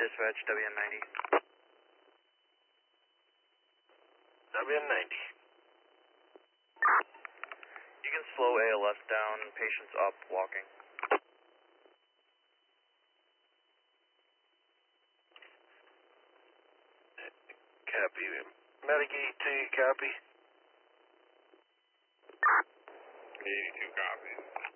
dispatch, WN90. WN90. You can slow ALS down, patients up, walking. Copy. Medic 82, copy. 82 copies.